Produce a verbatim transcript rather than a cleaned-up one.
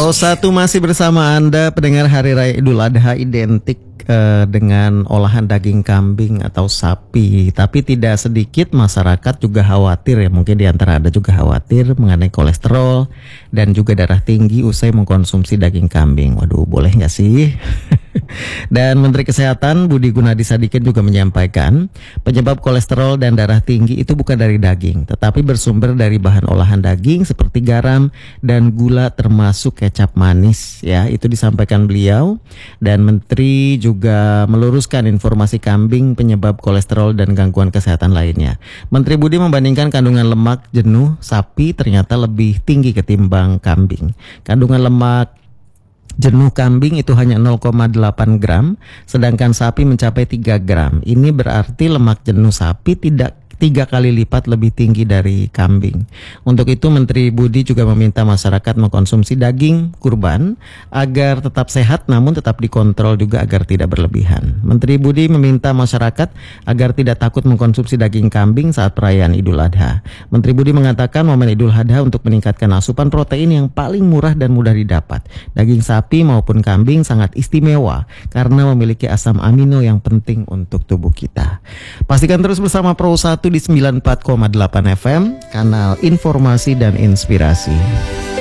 Pro satu masih bersama Anda, pendengar. Hari Raya Idul Adha identik uh, dengan olahan daging kambing atau sapi. Tapi tidak sedikit masyarakat juga khawatir ya, mungkin di antara Anda juga khawatir mengenai kolesterol dan juga darah tinggi usai mengkonsumsi daging kambing. Waduh, boleh nggak sih? Dan Menteri Kesehatan Budi Gunadi Sadikin juga menyampaikan penyebab kolesterol dan darah tinggi itu bukan dari daging, tetapi bersumber dari bahan olahan daging seperti garam dan gula termasuk kecap manis ya. Itu disampaikan beliau. Dan Menteri juga meluruskan informasi kambing penyebab kolesterol dan gangguan kesehatan lainnya. Menteri Budi membandingkan kandungan lemak jenuh sapi ternyata lebih tinggi ketimbang kambing. Kandungan lemak jenuh kambing itu hanya nol koma delapan gram, sedangkan sapi mencapai tiga gram. Ini berarti lemak jenuh sapi tidak tiga kali lipat lebih tinggi dari kambing. Untuk itu Menteri Budi juga meminta masyarakat mengkonsumsi daging kurban agar tetap sehat namun tetap dikontrol juga agar tidak berlebihan. Menteri Budi meminta masyarakat agar tidak takut mengkonsumsi daging kambing saat perayaan Idul Adha. Menteri Budi mengatakan momen Idul Adha untuk meningkatkan asupan protein yang paling murah dan mudah didapat. Daging sapi maupun kambing sangat istimewa karena memiliki asam amino yang penting untuk tubuh kita. Pastikan terus bersama Pro satu di sembilan puluh empat koma delapan F M, kanal informasi dan inspirasi.